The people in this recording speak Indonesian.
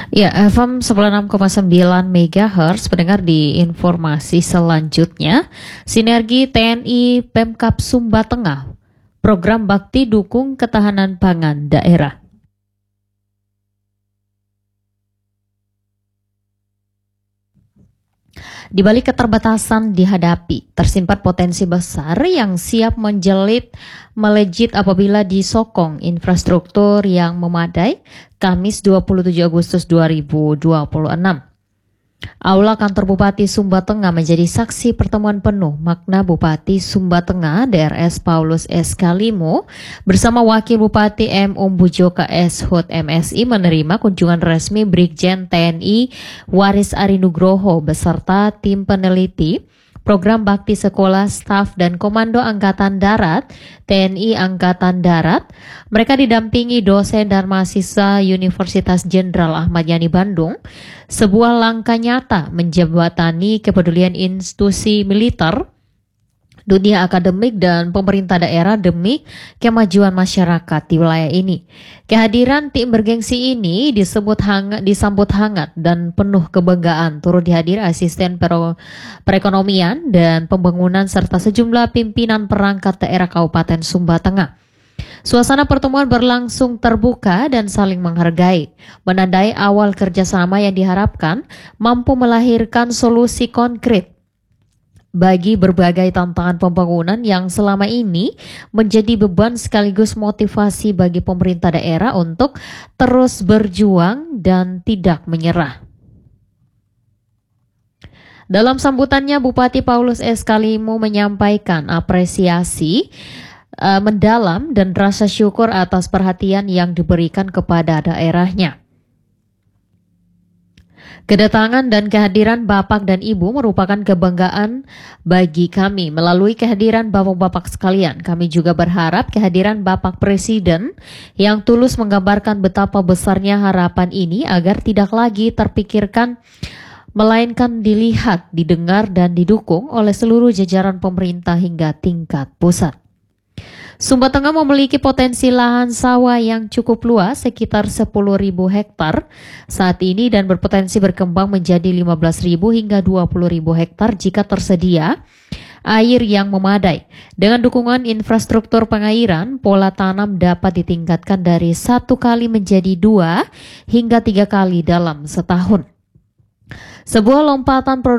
Ya, FM 96,9 MHz pendengar di informasi selanjutnya. Sinergi TNI Pemkab Sumba Tengah, program bakti dukung ketahanan pangan daerah. Di balik keterbatasan dihadapi, tersimpan potensi besar yang siap melejit apabila disokong infrastruktur yang memadai. Kamis 27 Agustus 2026. Aula kantor Bupati Sumba Tengah menjadi saksi pertemuan penuh makna Bupati Sumba Tengah DRS Paulus S. Kalimo bersama Wakil Bupati M. Bujoka S. Hut MSI menerima kunjungan resmi Brigjen TNI Waris Ari Nugroho beserta tim peneliti Program Bakti Sekolah Staf dan Komando Angkatan Darat TNI Angkatan Darat. Mereka didampingi dosen dan mahasiswa Universitas Jenderal Ahmad Yani Bandung. Sebuah langkah nyata menjembatani kepedulian institusi militer, dunia akademik dan pemerintah daerah demi kemajuan masyarakat di wilayah ini. Kehadiran tim bergengsi ini disambut hangat dan penuh kebanggaan. Turut dihadiri asisten perekonomian dan pembangunan serta sejumlah pimpinan perangkat daerah Kabupaten Sumba Tengah. Suasana pertemuan berlangsung terbuka dan saling menghargai, menandai awal kerjasama yang diharapkan mampu melahirkan solusi konkret bagi berbagai tantangan pembangunan yang selama ini menjadi beban sekaligus motivasi bagi pemerintah daerah untuk terus berjuang dan tidak menyerah. Dalam sambutannya, Bupati Paulus S. Kalimo menyampaikan apresiasi mendalam dan rasa syukur atas perhatian yang diberikan kepada daerahnya. Kedatangan dan kehadiran Bapak dan Ibu merupakan kebanggaan bagi kami. Melalui kehadiran Bapak-Bapak sekalian, kami juga berharap kehadiran Bapak Presiden yang tulus menggambarkan betapa besarnya harapan ini agar tidak lagi terpikirkan, melainkan dilihat, didengar, dan didukung oleh seluruh jajaran pemerintah hingga tingkat pusat. Sumba Tengah memiliki potensi lahan sawah yang cukup luas, sekitar 10.000 hektar saat ini dan berpotensi berkembang menjadi 15.000 hingga 20.000 hektar jika tersedia air yang memadai. Dengan dukungan infrastruktur pengairan, pola tanam dapat ditingkatkan dari 1 kali menjadi 2 hingga 3 kali dalam setahun. Sebuah lompatan